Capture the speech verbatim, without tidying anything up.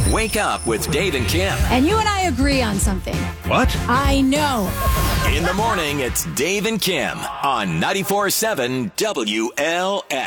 Wake up with Dave and Kim. And you and I agree on something. What? I know. In the morning, it's Dave and Kim on ninety-four point seven W L S.